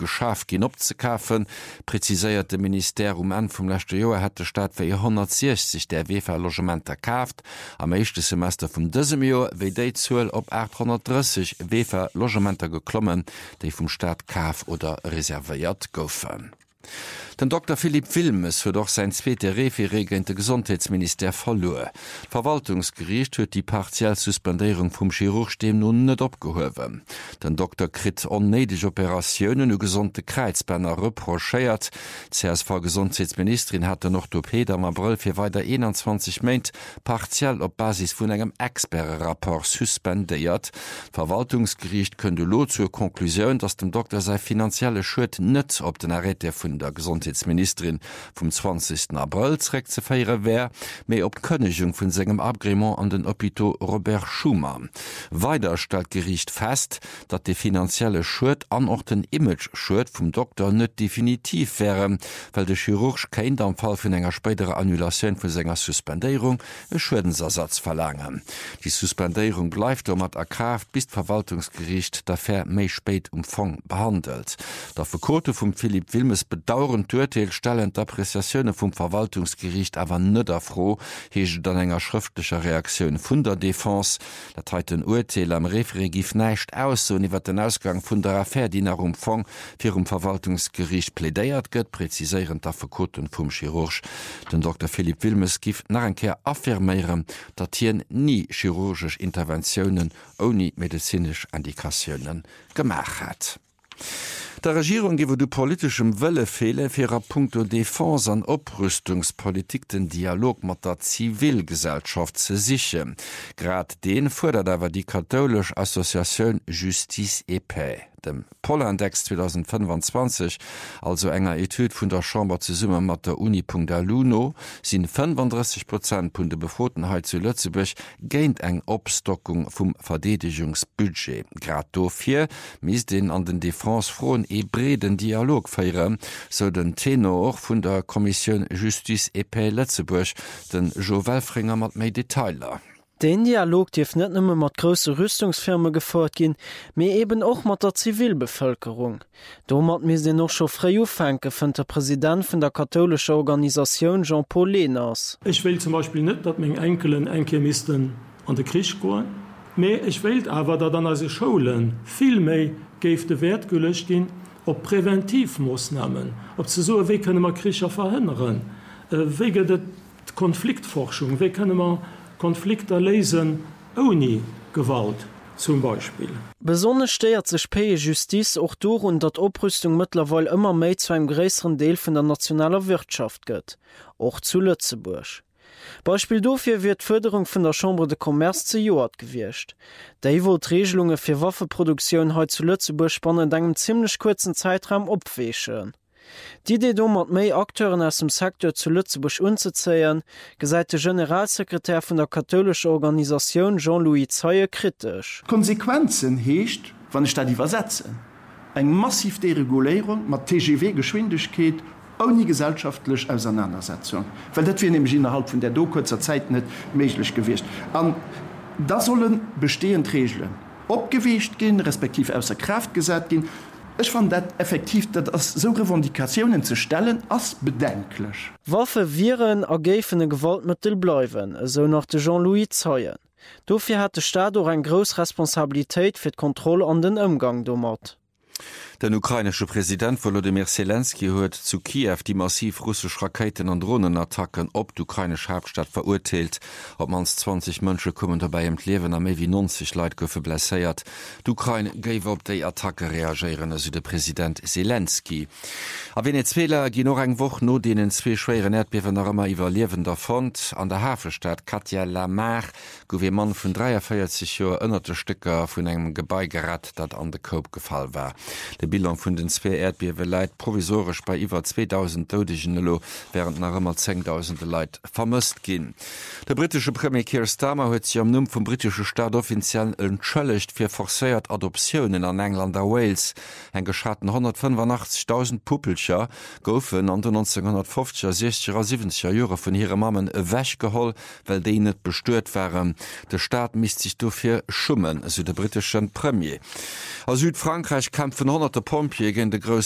geschafft gin opzekaufen, präziséiert de Ministerium an vum letzte Joer hat de Staat fir 160 der WEFA-Logementer kauft. Am ersten Semester vum diesem Jahr wéi déi Zuel op 830 WEFA-Logementer geklommen, déi vum Staat kauf oder reserviert goufen. Den Dr. Philipp Wilmes fir doch sein zweete Referegente Gesundheitsminister verloren. Verwaltungsgericht huet die partiell Suspendierung vum Chirurgstem nun net opgehowen. Den Doktor krit onneidig Operationen u gesunde Kreizbänder reprochéiert. CSV Gesundheitsministerin hatte noch d'OP am April fir weiter 21 Meint partiell op Basis vun engem Expertrapport suspendiert. Verwaltungsgericht könnte lo zur Konklusion, dass dem Doktor sei finanzielle Schuld net op den Arrete vun der Gesundheitsministerin vom 20. April zrägt ze feiere wär, méi op Könnechung vun segem Agreement an den Hôpital Robert Schumann. Weiter stellt Gericht fest, dat de finanzielle Schuld an och den Image-Schuld vum Doktor net definitiv wäre, weil de Chirurg kein am Fall vun enger spätere Annulation vun senger Suspendierung e Schuldensersatz verlangen. Die Suspendierung bleibt mat erkraft, bis Verwaltungsgericht d'affaire méi spät umfang behandelt. Der Verkote vum Philipp Wilmes bedauernd Urteil stellen d'Appreciationune vum Verwaltungsgericht awer nëtter froh, hege dann enger schriftlicher Reaktion vun der Défense. Dat heit den Urteil am Referegif neicht aus, so iwwer den Ausgang vun der Affaire, die nach Umfang fir Verwaltungsgericht plädéiert gëtt, präziséieren der Verkoten vum Chirurg. Den Dr. Philipp Wilmes gift nach enkeer affirméieren, dat hien nie chirurgisch Interventionen oni medizinisch Indikationen gemach hat. Der Regierung giwe du politischem Wëlle fehle fir a Punkto Défense an Oprüstungspolitik den Dialog mat der Zivilgesellschaft ze siche. Grad den fordert awer die katholisch Assoziation Justice et Paix. Dem Polindex 2025, also enger Etude vun der Chambre ze summe mat der Uni.luno, sinn 35% vun de Befotenheit zu Lützeburg géint eng Opstockung vum Verdedigungsbudget. Grad dofir mis den an den Défensefroen breden Dialog feieren, so den Tenor vun der Kommission Justice et Paix Lützeburg, den Joël Fringer mat méi Detailer. Den Dialog dief net nëmme mat grosse Rüstungsfirme gefordert gin, mé eben och mat der Zivilbevölkerung. Do mat mis den noch scho Freiufenke vun der Präsident vun der katholische Organisation Jean-Paul Lehners. Ich will zum Beispiel net, dat még Enkelen Enkelmisten an de Krich goen, méi ich will awer dat an as se Scholen viel méi géif de Wert gelecht gin op Präventivmaßnahmen, op ze so wie könne man Kricher verhindern, wege de Konfliktforschung, wie könne man Konflikte lesen ohne Gewalt zum Beispiel. Besonders steiert sich Paix Justice auch durch und dat Oprüstung mittlerweile immer mehr zu einem größeren Teil von der nationalen Wirtschaft geht, auch zu Lützeburg. Beispiel dafür wird Förderung von der Chambre de Commerce zu Joat gewärscht. Die wollt Regelungen für Waffenproduktion heute zu Lützeburg spannend in einem ziemlich kurzen Zeitraum abwäschen. Die Idee mat méi Akteuren aus dem Sektor zu Lützeburg unzuzeieren, gesäit der Generalsekretär vun der katholische Organisation Jean-Louis Zeyer kritisch. Konsequenzen heescht, wann ich dat übersetze. Eg massiv Deregulierung mat TGW-Geschwindigkeit ohne gesellschaftlich Auseinandersetzung. Weil dat wir nämlich innerhalb von der kurzer Zeit net méiglich gewicht. Da sollen bestehend Regeln opgewicht gehen, respektiv außer Kraft gesetzt gehen. Ich fand dat effektiv, dat as so Revendikationen zu stellen as bedenklich. Waffe Viren ergefene Gewaltmittel bleiwen, so nach de Jean-Louis Zeyer. Dofir hat de Staat auch ein groß Responsabilität fir d'Kontrolle an den Umgang domat. Den ukrainische Präsident Volodymyr Zelensky huet zu Kiew die massiv russisch Raketen- und Drohnenattacken op d'ukrainische Hauptstadt verurteilt. Ob mans 20 Mënsche kommen dabei im Leben a méi wie 90 Leiit goufe blesséiert. D'Ukraine géif op déi Attacke reagieren, also der Präsident Zelensky. A Venezuela gi noch eng woch no denen zwee schweren Erdbewen ëmmer iwwerliewen davon. An der Hafenstadt Katia Lamar gouf Mann vun 43 Joer ënnerte Stücker vun engem Gebäi gerat, dat an de Koop gefall war. De Bilan vun den zwee Erdbewe leit provisorisch bei iwwer 2000 Todegen Lo, während nach ëmmer 10.000 Leiit vermëst ginn. Der britische Premier Keir Starmer huet sich am Numm vum britische Staat offiziell entschëllegt fir forcéiert Adoptionen an England a Wales. Eng geschaten 185.000 Puppelcher goufen an den 1950er, 60er, 70er Jore vun hire Mammen wächgeholl, well déi net bestuert waren. Der Staat misst sich dofir schummen, so der britischen Premier. Aus Südfrankreich kämpfen 100 Pompier gegen de